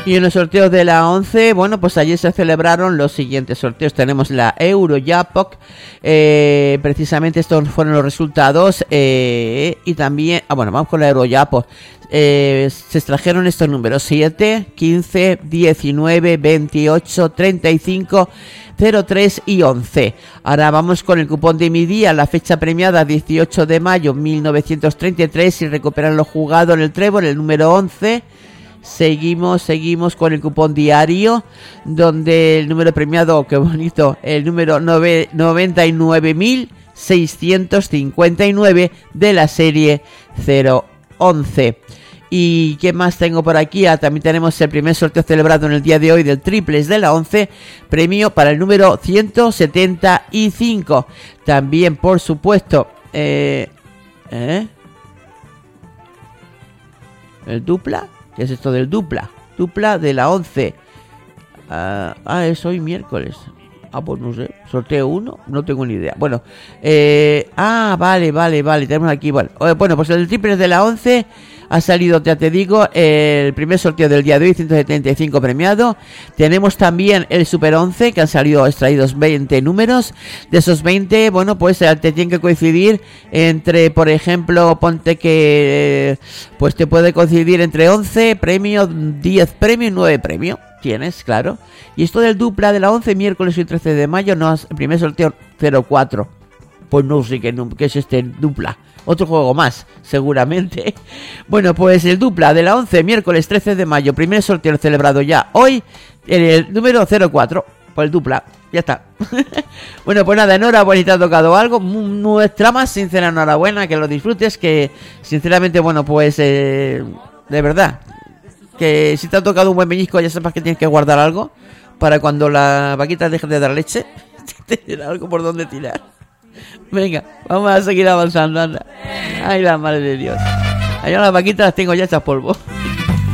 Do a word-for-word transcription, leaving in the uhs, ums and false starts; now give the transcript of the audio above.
Y en los sorteos de la once, bueno, pues ayer se celebraron los siguientes sorteos. Tenemos la Eurojackpot, eh, precisamente estos fueron los resultados, eh, y también, ah bueno, vamos con la Eurojackpot. Eh, se extrajeron estos números: siete, quince, diecinueve, veintiocho, treinta y cinco, cero tres y once. Ahora vamos con el cupón de mi día. La fecha premiada dieciocho de mayo mil novecientos treinta y tres, y recuperan lo jugado en el trébol, el número once. Seguimos, seguimos con el cupón diario, donde el número premiado, qué bonito, el número noventa y nueve mil seiscientos cincuenta y nueve de la serie cero once. ¿Y qué más tengo por aquí? Ah, también tenemos el primer sorteo celebrado en el día de hoy del triples de la once, premio para el número ciento setenta y cinco. También, por supuesto, eh, ¿eh? el dupla. ¿Qué es esto del dupla? Dupla de la once. Ah, ah, es hoy miércoles. Ah, pues no sé. Sorteo uno, no tengo ni idea. Bueno, eh, ah, vale, vale, vale. Tenemos aquí, bueno, bueno pues el triple de la once ha salido, ya te digo, el primer sorteo del día de hoy, ciento setenta y cinco premiado. Tenemos también el Super once, que han salido extraídos veinte números. De esos veinte, bueno, pues te tienen que coincidir entre, por ejemplo, ponte que, pues te puede coincidir entre once premios, diez premios y nueve premios. Tienes, claro. Y esto del dupla de la once, miércoles y trece de mayo, no, el primer sorteo cero cuatro. Pues no sé qué, qué es este dupla. Otro juego más, seguramente. Bueno, pues el dupla de la once, miércoles trece de mayo, primer sorteo celebrado ya hoy, el número cero cuatro, pues el dupla, ya está. Bueno, pues nada, enhorabuena, si te ha tocado algo, nuestra más sincera enhorabuena, que lo disfrutes, que sinceramente, bueno, pues eh, de verdad, que si te ha tocado un buen pellizco, ya sepas que tienes que guardar algo, para cuando la vaquita deje de dar leche, tener algo por donde tirar. Venga, vamos a seguir avanzando, anda. Ay, la madre de Dios. Allá las vaquitas las tengo ya hechas polvo.